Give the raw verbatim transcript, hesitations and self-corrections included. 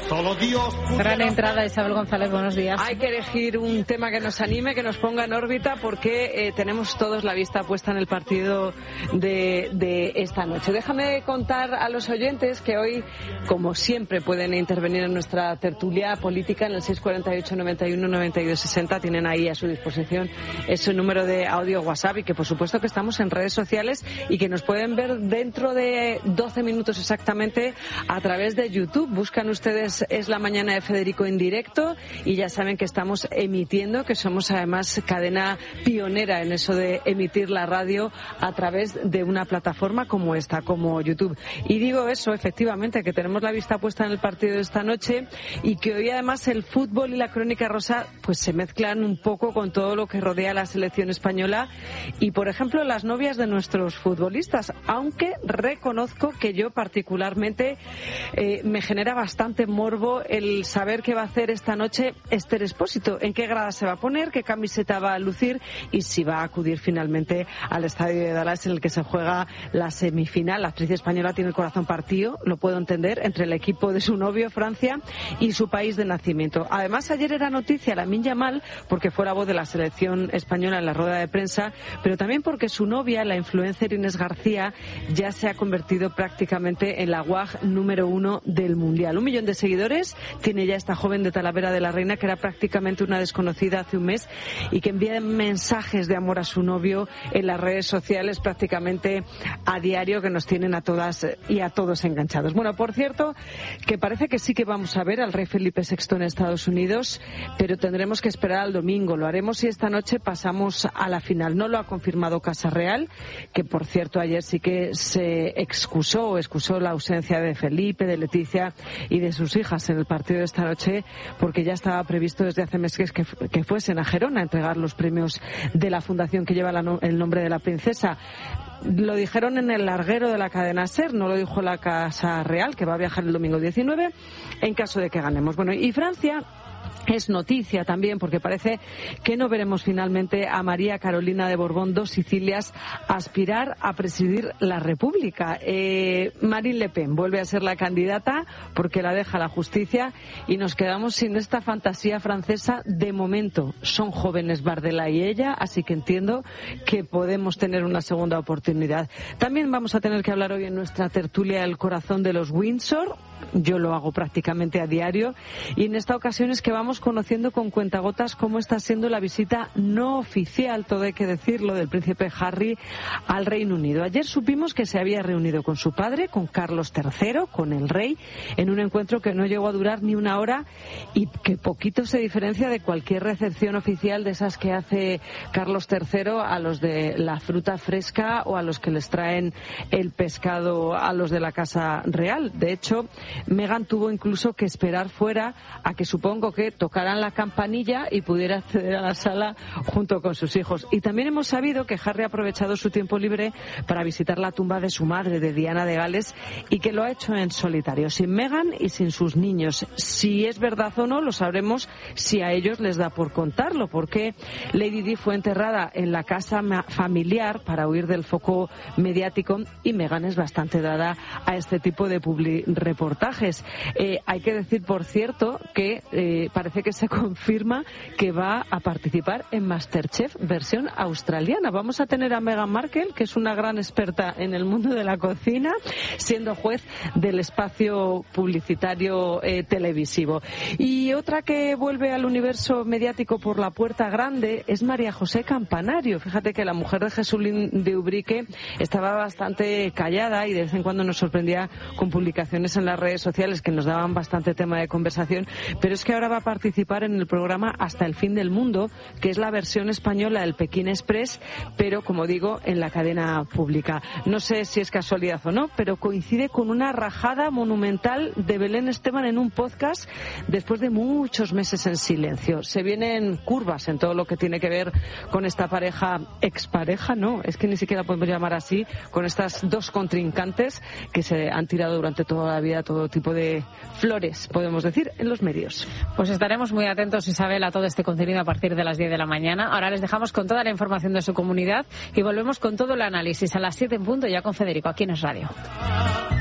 Solo Dios. Gran entrada, Isabel González, buenos días. Hay que elegir un tema que nos anime, que nos ponga en órbita, porque eh, tenemos todos la vista puesta en el partido de, de esta noche. Déjame contar a los oyentes que hoy, como siempre, pueden intervenir en nuestra tertulia política en el seis cuatro ocho, noventa y uno, noventa y dos, sesenta. Tienen ahí a su disposición ese número de audio WhatsApp, y que por supuesto que estamos en redes sociales y que nos pueden ver dentro de doce minutos exactamente a través de YouTube. Buscan ustedes Es la Mañana de Federico en directo y ya saben que estamos emitiendo, que somos además cadena pionera en eso de emitir la radio a través de una plataforma como esta, como YouTube. Y digo eso, efectivamente, que tenemos la vista puesta en el partido de esta noche y que hoy además el fútbol y la crónica rosa pues se mezclan un poco con todo lo que rodea a la selección española y, por ejemplo, las novias de nuestros futbolistas, aunque reconozco que yo particularmente eh, me genera bastante morbo el saber qué va a hacer esta noche Esther Expósito, en qué grada se va a poner, qué camiseta va a lucir y si va a acudir finalmente al estadio de Dallas en el que se juega la semifinal. La actriz española tiene el corazón partido, lo puedo entender, entre el equipo de su novio, Francia, y su país de nacimiento. Además, ayer era noticia Lamine Yamal, porque fue la voz de la selección española en la rueda de prensa, pero también porque su novia, la influencer Inés García, ya se ha convertido prácticamente en la W A G número uno del Mundial. Un millón de seguidores tiene ya esta joven de Talavera de la Reina, que era prácticamente una desconocida hace un mes y que envía mensajes de amor a su novio en las redes sociales prácticamente a diario, que nos tienen a todas y a todos enganchados. Bueno, por cierto, que parece que sí que vamos a ver al rey Felipe sexto en Estados Unidos, pero tendremos que esperar al domingo. Lo haremos si esta noche pasamos a la final. No lo ha confirmado Casa Real, que por cierto ayer sí que se excusó, excusó la ausencia de Felipe, de Leticia y de sus hijas en el partido de esta noche, porque ya estaba previsto desde hace meses que, que fuesen a Gerona a entregar los premios de la fundación que lleva la no, el nombre de la princesa. Lo dijeron en el larguero de la cadena SER, no lo dijo la Casa Real, que va a viajar el domingo diecinueve en caso de que ganemos. Bueno, y Francia es noticia también porque parece que no veremos finalmente a María Carolina de Borbón, dos Sicilias, aspirar a presidir la República. Eh, Marine Le Pen vuelve a ser la candidata porque la deja la justicia y nos quedamos sin esta fantasía francesa de momento. Son jóvenes Bardella y ella, así que entiendo que podemos tener una segunda oportunidad. También vamos a tener que hablar hoy en nuestra tertulia El corazón de los Windsor. Yo lo hago prácticamente a diario y en esta ocasión es que vamos conociendo con cuentagotas cómo está siendo la visita no oficial, todo hay que decirlo, del príncipe Harry al Reino Unido. Ayer supimos que se había reunido con su padre, con Carlos tercero, con el rey, en un encuentro que no llegó a durar ni una hora y que poquito se diferencia de cualquier recepción oficial de esas que hace Carlos tercero a los de la fruta fresca o a los que les traen el pescado a los de la Casa Real. De hecho, Meghan tuvo incluso que esperar fuera a que supongo que tocaran la campanilla y pudiera acceder a la sala junto con sus hijos. Y también hemos sabido que Harry ha aprovechado su tiempo libre para visitar la tumba de su madre, de Diana de Gales, y que lo ha hecho en solitario, sin Meghan y sin sus niños. Si es verdad o no, lo sabremos si a ellos les da por contarlo, porque Lady Di fue enterrada en la casa familiar para huir del foco mediático y Meghan es bastante dada a este tipo de publi reportajes. Eh, hay que decir, por cierto, que eh, parece que se confirma que va a participar en MasterChef versión australiana. Vamos a tener a Meghan Markle, que es una gran experta en el mundo de la cocina, siendo juez del espacio publicitario eh, televisivo. Y otra que vuelve al universo mediático por la puerta grande es María José Campanario. Fíjate que la mujer de Jesulín de Ubrique estaba bastante callada y de vez en cuando nos sorprendía con publicaciones en las redes sociales que nos daban bastante tema de conversación, pero es que ahora va a participar en el programa Hasta el fin del mundo, que es la versión española del Pekín Express, pero como digo, en la cadena pública. No sé si es casualidad o no, pero coincide con una rajada monumental de Belén Esteban en un podcast después de muchos meses en silencio. Se vienen curvas en todo lo que tiene que ver con esta pareja, expareja, no, es que ni siquiera podemos llamar así, con estas dos contrincantes que se han tirado durante toda la vida todo tipo de flores, podemos decir, en los medios. Pues estaremos muy atentos, Isabel, a todo este contenido a partir de las diez de la mañana. Ahora les dejamos con toda la información de su comunidad y volvemos con todo el análisis a las siete en punto ya con Federico, aquí en Es Radio.